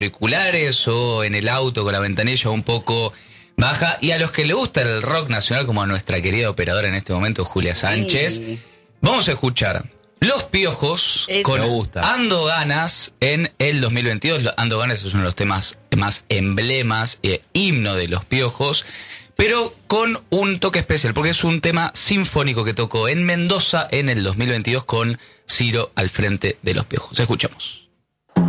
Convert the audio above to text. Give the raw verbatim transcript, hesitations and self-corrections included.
auriculares o en el auto con la ventanilla un poco baja. Y a los que le gusta el rock nacional, como a nuestra querida operadora en este momento, Julia Sánchez, sí. Vamos a escuchar Los Piojos Eso. con Ando Ganas en el dos mil veintidós. Ando Ganas es uno de los temas más emblemas, eh, himno de Los Piojos, pero con un toque especial, porque es un tema sinfónico que tocó en Mendoza en el dos mil veintidós con Ciro al frente de Los Piojos. Escuchamos.